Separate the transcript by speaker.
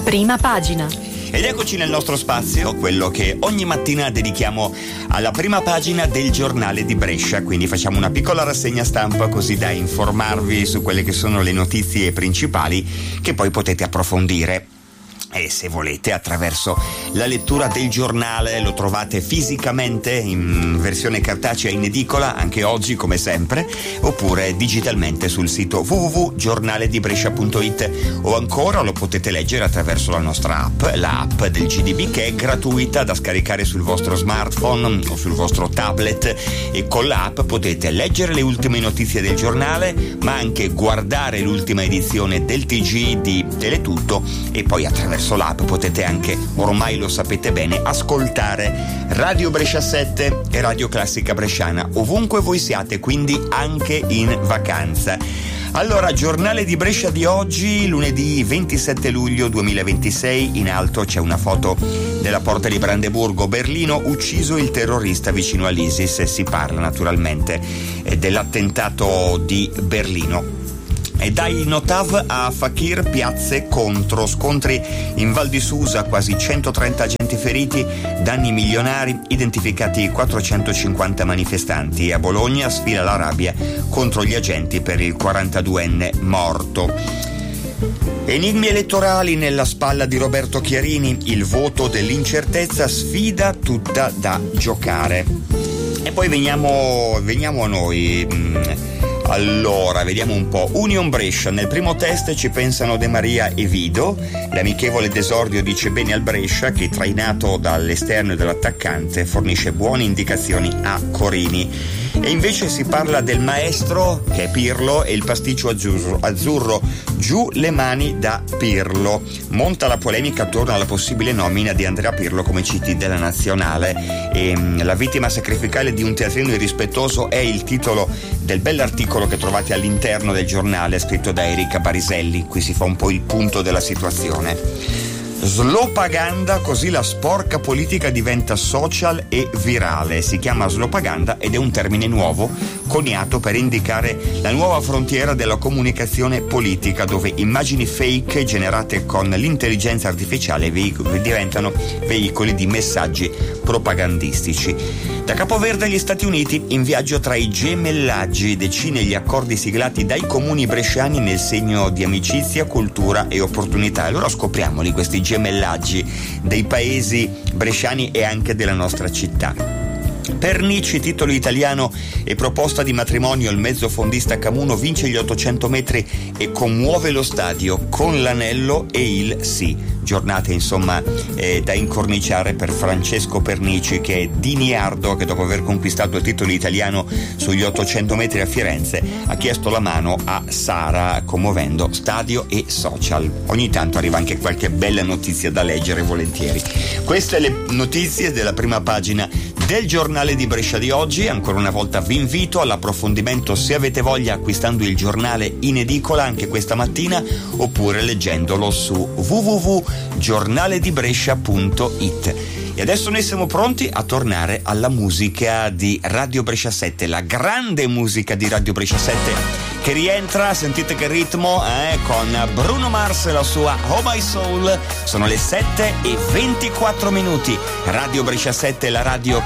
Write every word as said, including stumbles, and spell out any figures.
Speaker 1: Prima pagina.
Speaker 2: Ed eccoci nel nostro spazio, quello che ogni mattina dedichiamo alla prima pagina del giornale di Brescia, quindi facciamo una piccola rassegna stampa così da informarvi su quelle che sono le notizie principali che poi potete approfondire. E se volete attraverso la lettura del giornale lo trovate fisicamente in versione cartacea in edicola anche oggi come sempre, oppure digitalmente sul sito w w w punto giornale di brescia punto i t, o ancora lo potete leggere attraverso la nostra app, la app del G D B, che è gratuita da scaricare sul vostro smartphone o sul vostro tablet, e con l'app potete leggere le ultime notizie del giornale ma anche guardare l'ultima edizione del T G di Teletutto, e poi attraverso l'app potete anche, ormai lo sapete bene, ascoltare Radio Brescia sette e Radio Classica Bresciana ovunque voi siate, quindi anche in vacanza. Allora, giornale di Brescia di oggi, lunedì ventisette luglio duemilaventisei. In alto c'è una foto della porta di Brandeburgo. Berlino, ucciso il terrorista vicino all'ISIS, e si parla naturalmente dell'attentato di Berlino. E dai Notav a Fakir, piazze contro, scontri in Val di Susa, quasi centotrenta agenti feriti, danni milionari, identificati quattrocentocinquanta manifestanti. A Bologna sfila la rabbia contro gli agenti per il quarantaduenne morto. Enigmi elettorali nella spalla di Roberto Chiarini, il voto dell'incertezza, sfida tutta da giocare. E poi veniamo, veniamo a noi. Allora, vediamo un po'. Union Brescia, nel primo test ci pensano De Maria e Vido. L'amichevole d'esordio dice bene al Brescia, che trainato dall'esterno e dall'attaccante fornisce buone indicazioni a Corini. E invece si parla del maestro, che è Pirlo, e il pasticcio azzurro, azzurro giù le mani da Pirlo. Monta la polemica attorno alla possibile nomina di Andrea Pirlo come C T della nazionale. E, la vittima sacrificale di un teatrino irrispettoso è il titolo del bell'articolo che trovate all'interno del giornale, scritto da Erika Bariselli. Qui si fa un po' il punto della situazione. Slopaganda, così la sporca politica diventa social e virale. Si chiama slopaganda ed è un termine nuovo coniato per indicare la nuova frontiera della comunicazione politica, dove immagini fake generate con l'intelligenza artificiale veic- diventano veicoli di messaggi propagandistici. Da Capoverde agli Stati Uniti, in viaggio tra i gemellaggi, decine gli accordi siglati dai comuni bresciani nel segno di amicizia, cultura e opportunità. Allora scopriamoli questi gemellaggi dei paesi bresciani e anche della nostra città. Pernici, titolo italiano e proposta di matrimonio. Il mezzofondista Camuno vince gli ottocento metri e commuove lo stadio con l'anello e il sì. Giornate insomma eh, da incorniciare per Francesco Pernici, che è di Niardo, che dopo aver conquistato il titolo italiano sugli ottocento metri a Firenze ha chiesto la mano a Sara, commuovendo stadio e social. Ogni tanto arriva anche qualche bella notizia da leggere volentieri. Queste le notizie della prima pagina del giornale di Brescia di oggi. Ancora una volta vi invito all'approfondimento, se avete voglia, acquistando il giornale in edicola anche questa mattina, oppure leggendolo su w w w punto giornale di brescia punto i t. E adesso noi siamo pronti a tornare alla musica di Radio Brescia sette, la grande musica di Radio Brescia sette che rientra, sentite che ritmo, eh, con Bruno Mars e la sua Oh My Soul. Sono le sette e ventiquattro minuti. Radio Brescia sette, la radio